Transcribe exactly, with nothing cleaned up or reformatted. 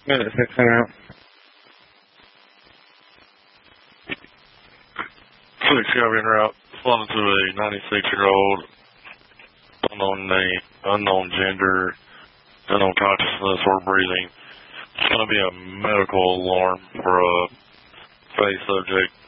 Minute six out. six Discovery en route. Responding to a ninety-six-year-old, unknown name, unknown gender, unknown consciousness or breathing. It's going to be a medical alarm for a face subject.